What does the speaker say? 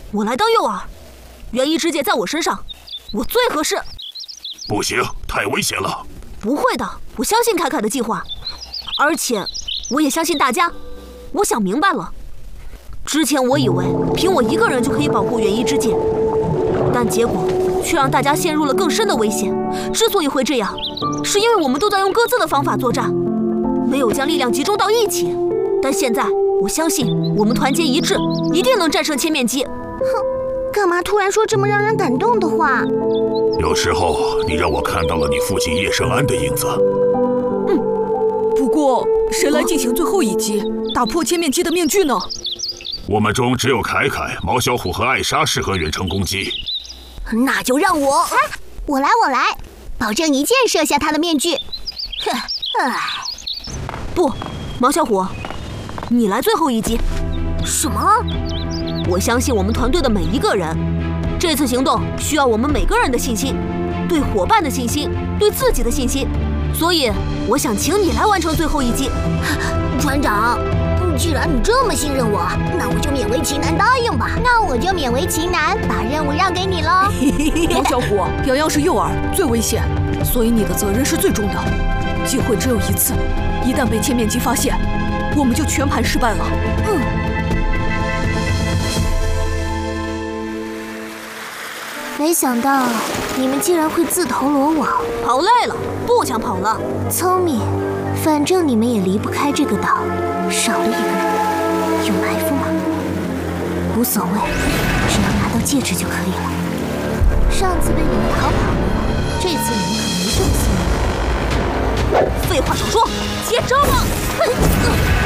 我来当诱饵，元一之戒在我身上，我最合适。 不行，太危险了。 不会的，我相信凯凯的计划，而且我也相信大家。我想明白了，之前我以为凭我一个人就可以保护元一之戒，但结果却让大家陷入了更深的危险。之所以会这样，是因为我们都在用各自的方法作战，没有将力量集中到一起。但现在我相信我们团结一致，一定能战胜千面鸡。 哼，干嘛突然说这么让人感动的话？ 有时候你让我看到了你父亲叶圣安的影子。 不过谁来进行最后一击，打破千面鸡的面具呢？ 我们中只有凯凯、毛小虎和艾莎适合远程攻击。 那就让我，我来，保证一箭射下他的面具。哼，唉， 不，毛小虎，你来最后一击。 什么？ 我相信我们团队的每一个人。这次行动需要我们每个人的信心，对伙伴的信心，对自己的信心。所以，我想请你来完成最后一击。 船长，既然你这么信任我，那我就勉为其难答应吧。那我就勉为其难把任务让给你喽。 毛小虎，表样是诱饵，最危险，所以你的责任是最重的。机会只有一次，一旦被千面鸡发现，我们就全盘失败了。 没想到你们竟然会自投罗网。 跑累了，不想跑了。 聪明，反正你们也离不开这个岛，少了一个人，有埋伏吗？无所谓，只要拿到戒指就可以了。上次被你们逃跑了，这次你们可没这么幸运。 废话少说，接招吧！